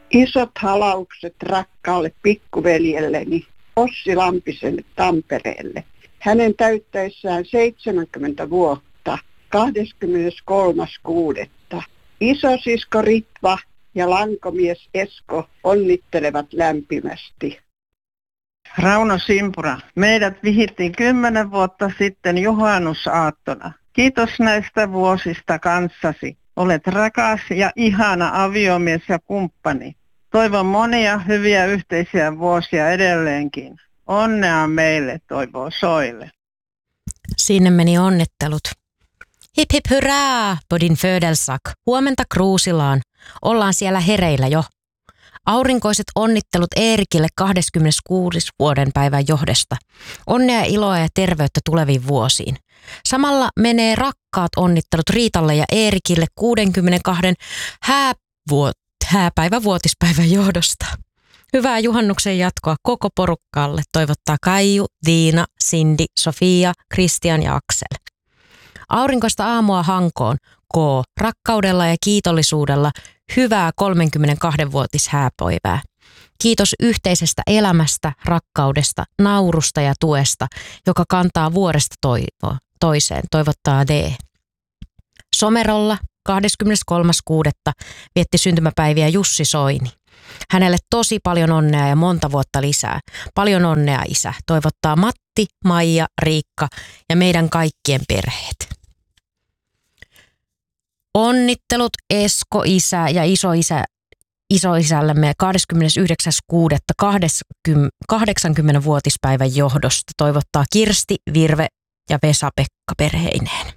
Isot halaukset rakkaalle pikkuveljelleni Ossi Lampiselle Tampereelle. Hänen täyttäessään 70 vuotta 23.6. Isosisko Ritva ja lankomies Esko onnittelevat lämpimästi. Rauno Simpura, meidät vihittiin 10 vuotta sitten juhannusaattona. Kiitos näistä vuosista kanssasi. Olet rakas ja ihana aviomies ja kumppani. Toivon monia hyviä yhteisiä vuosia edelleenkin. Onnea meille, toivoo Soile. Sinne meni onnittelut. Hip hip hurraa, på din födelsedag. Huomenta Kruusilaan. Ollaan siellä hereillä jo. Aurinkoiset onnittelut Eerikille 26. vuoden päivän johdosta. Onnea, iloa ja terveyttä tuleviin vuosiin. Samalla menee rakkaat onnittelut Riitalle ja Eerikille 62. hääpäivän vuotispäivän johdosta. Hyvää juhannuksen jatkoa koko porukkaalle toivottaa Kaiju, Diina, Cindy, Sofia, Kristian ja Aksel. Aurinkoista aamua Hankoon, K. Rakkaudella ja kiitollisuudella hyvää 32-vuotis hääpäivää. Kiitos yhteisestä elämästä, rakkaudesta, naurusta ja tuesta, joka kantaa vuodesta toiseen, toivottaa D. Somerolla 23.6. vietti syntymäpäiviä Jussi Soini. Hänelle tosi paljon onnea ja monta vuotta lisää. Paljon onnea isä, toivottaa Matti, Maija, Riikka ja meidän kaikkien perheet. Onnittelut Esko isä ja isoisällemme 29.6. 80-vuotispäivän johdosta toivottaa Kirsti, Virve ja Vesa-Pekka perheineen.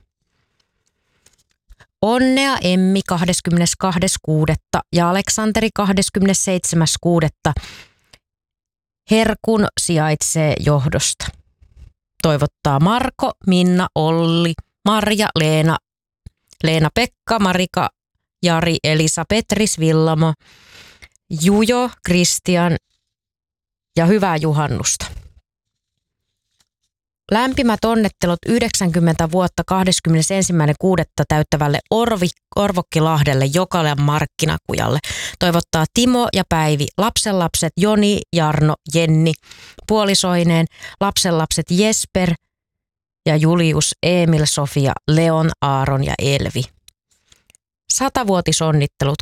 Onnea Emmi 22.6. ja Aleksanteri 27.6. Herkun sijaitsee johdosta. Toivottaa Marko, Minna, Olli, Marja, Leena-Pekka, Marika, Jari, Elisa, Petris, Villamo, Jujo, Kristian ja hyvää juhannusta. Lämpimät onnettelut 90 vuotta 21.6. täyttävälle Orvokkilahdelle Jokalan markkinakujalle. Toivottaa Timo ja Päivi, lapsenlapset Joni, Jarno, Jenni, puolisoineen, lapsenlapset Jesper ja Julius, Emil, Sofia, Leon, Aaron ja Elvi. 100-vuotisonnittelut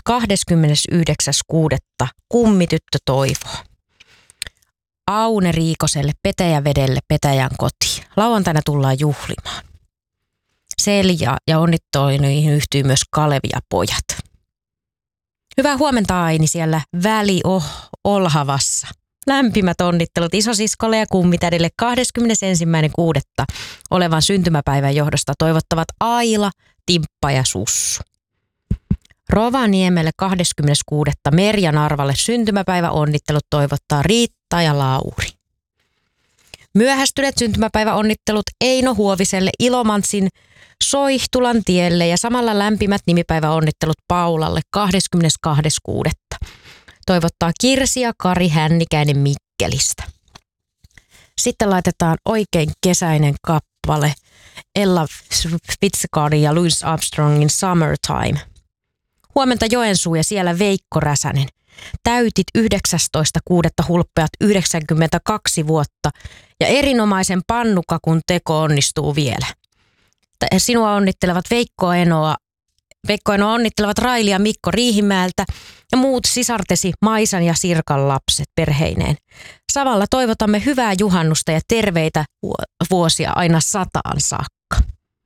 29.6. Kummityttö Toivo. Aune Riikoselle Petäjävedelle Petäjän kotiin. Lauantaina tullaan juhlimaan. Selja ja onnitteluihin yhtyy myös Kalevi ja pojat. Hyvää huomenta Aini siellä Olhavassa. Lämpimät onnittelut isosiskolle ja kummitädille 21.6. olevan syntymäpäivän johdosta toivottavat Aila, Timppa ja Sussu. Rovaniemelle 26. Merja Narvalle syntymäpäiväonnittelut toivottaa Riitta ja Lauri. Myöhästyneet syntymäpäiväonnittelut Eino Huoviselle Ilomantsin Soihtulan tielle ja samalla lämpimät nimipäiväonnittelut Paulalle 22.6. Toivottaa Kirsi ja Kari Hännikäinen Mikkelistä. Sitten laitetaan oikein kesäinen kappale Ella Fitzgeraldin ja Louis Armstrongin Summertime. Huomenta Joensuu ja siellä Veikko Räsänen. Täytit 19.6. hulppeat 92 vuotta ja erinomaisen pannukakun teko onnistuu vielä. Sinua onnittelevat Veikko Enoa onnittelevat Raili ja Mikko Riihimäeltä ja muut sisartesi Maisan ja Sirkan lapset perheineen. Samalla toivotamme hyvää juhannusta ja terveitä vuosia aina 100 saakka.